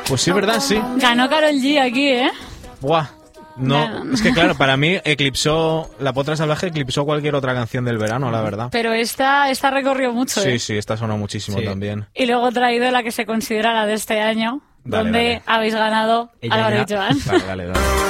Pues sí, verdad, sí. Ganó Karol G aquí, ¿eh? Buah. No, es que claro, para mí La Potra Salvaje eclipsó cualquier otra canción del verano, la verdad. Pero esta recorrió mucho, ¿eh? Sí, esta sonó muchísimo también. Y luego he traído la que se considera la de este año, donde habéis ganado Álvaro y Joan. Dale.